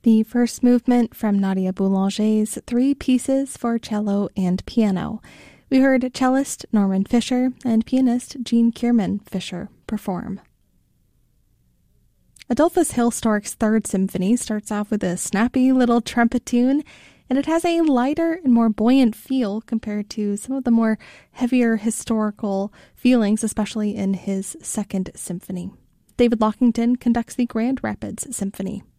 The first movement from Nadia Boulanger's Three Pieces for Cello and Piano. We heard cellist Norman Fischer and pianist Jean Kierman Fischer perform. Adolphus Hailstork's Third Symphony starts off with a snappy little trumpet tune, and it has a lighter and more buoyant feel compared to some of the more heavier historical feelings, especially in his Second Symphony. David Lockington conducts the Grand Rapids Symphony.